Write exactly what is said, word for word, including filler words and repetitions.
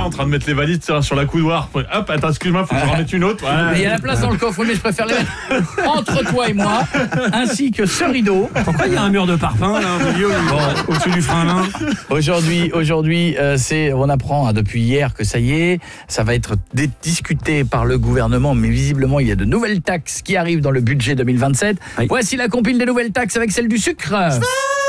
en train de mettre les valises sur la coudoir. Hop, attends, excuse-moi, faut que je remette une autre. Ouais. Il y a la place dans le coffre, mais je préfère les mettre entre toi et moi, ainsi que ce rideau. Pourquoi il y a un mur de parpaing là, au milieu, bon, au-dessus du frein à main? Aujourd'hui, aujourd'hui, euh, c'est, on apprend hein, depuis hier que ça y est, ça va être dé- discuté par le gouvernement, mais visiblement il y a de nouvelles taxes qui arrivent dans le budget deux mille vingt-sept. Oui. Voici la compile des nouvelles taxes avec celle du sucre.